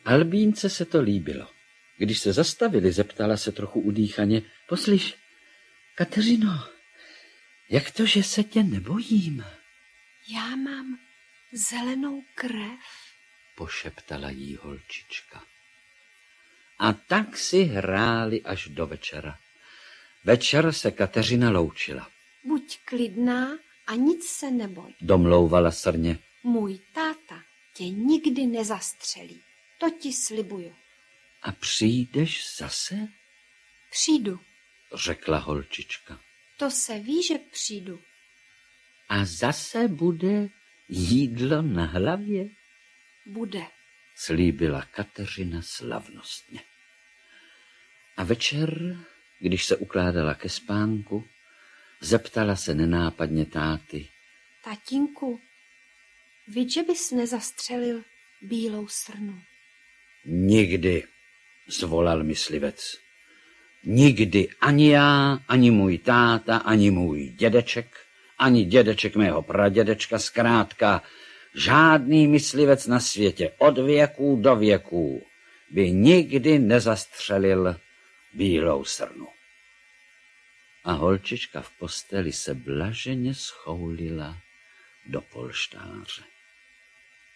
Albínce se to líbilo. Když se zastavili, zeptala se trochu udýchaně. Poslyš, Kateřino, jak to, že se tě nebojím? Já mám zelenou krev, pošeptala jí holčička. A tak si hráli až do večera. Večer se Kateřina loučila. Buď klidná a nic se neboj. Domlouvala srně. Můj táta tě nikdy nezastřelí. To ti slibuju. A přijdeš zase? Přijdu. Řekla holčička. To se ví, že přijdu. A zase bude jídlo na hlavě? Bude. Slíbila Kateřina slavnostně. A večer, když se ukládala ke spánku, zeptala se nenápadně táty. Tatínku, víš, že bys nezastřelil bílou srnu? Nikdy, zvolal myslivec. Nikdy ani já, ani můj táta, ani můj dědeček, ani dědeček mého pradědečka, zkrátka žádný myslivec na světě od věků do věků by nikdy nezastřelil bílou srnu. A holčička v posteli se blaženě schoulila do polštáře.